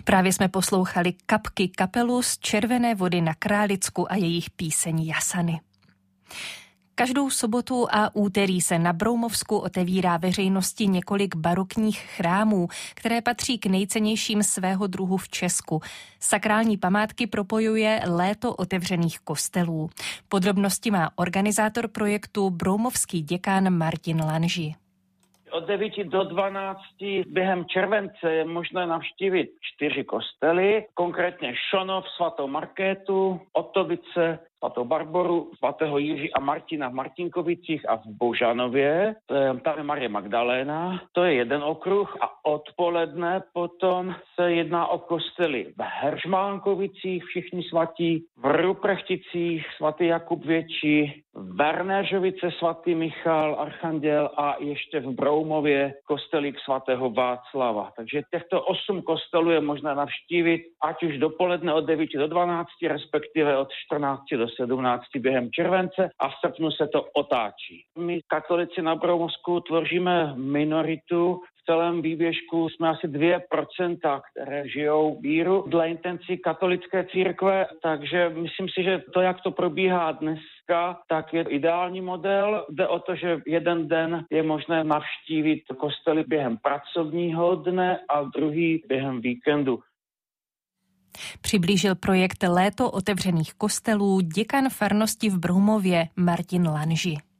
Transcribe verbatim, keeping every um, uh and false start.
Právě jsme poslouchali Kapky kapelu z Červené Vody na Králicku a jejich píseň Jasany. Každou sobotu a úterý se na Broumovsku otevírá veřejnosti několik barokních chrámů, které patří k nejcennějším svého druhu v Česku. Sakrální památky propojuje léto otevřených kostelů. Podrobnosti má organizátor projektu broumovský děkan Martin Lanži. Od devíti do dvanácti během července je možné navštívit čtyři kostely, konkrétně Šonov, svatou Markétu, Otovice, svatou Barboru, svatého Jiří a Martina v Martinkovicích a v Božanově. Tam je Marie Magdaléna, to je jeden okruh a odpoledne potom se jedná o kostely v Heřmánkovicích, všichni svatí, v Ruprechticích, svatý Jakub Větší, v Bernéžovice svatý Michal Archanděl a ještě v Broumově kostelík svatého Václava. Takže těchto osm kostelů je možné navštívit, ať už dopoledne od devíti do dvanácti, respektive od čtrnácti do sedmnácti během července a v srpnu se to otáčí. My katolici na Broumovsku tvoříme minoritu. V celém výběžku jsme asi dvě procenta, které žijou víru dle intencí katolické církve, takže myslím si, že to, jak to probíhá dneska, tak je ideální model. Jde o to, že jeden den je možné navštívit kostely během pracovního dne a druhý během víkendu. Přiblížil projekt Léto otevřených kostelů děkan farnosti v Broumově Martin Lanži.